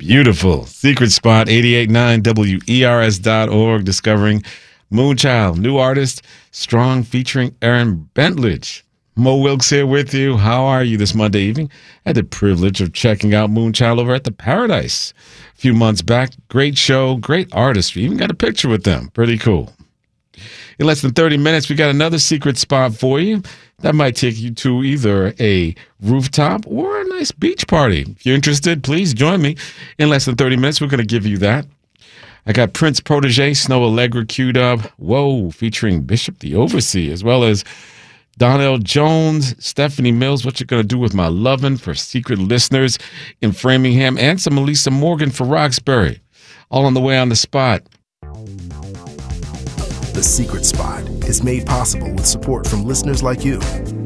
Beautiful. Secret Spot, 88.9 WERS.org, discovering Moonchild, new artist, Strong, featuring Aaron Bentledge. Mo Wilkes here with you. How are you this Monday evening? I had the privilege of checking out Moonchild over at the Paradise a few months back. Great show, great artistry. Even got a picture with them. Pretty cool. In less than 30 minutes, we got another secret spot for you. That might take you to either a rooftop or a nice beach party. If you're interested, please join me. In less than 30 minutes, we're going to give you that. I got Prince Protege, Snow Allegra queued up. Whoa, featuring Bishop the Overseer, as well as Donnell Jones, Stephanie Mills, What You Gonna Do With My Lovin' for secret listeners in Framingham, and some Elisa Morgan for Roxbury. All on the way on the spot. The Secret Spot is made possible with support from listeners like you.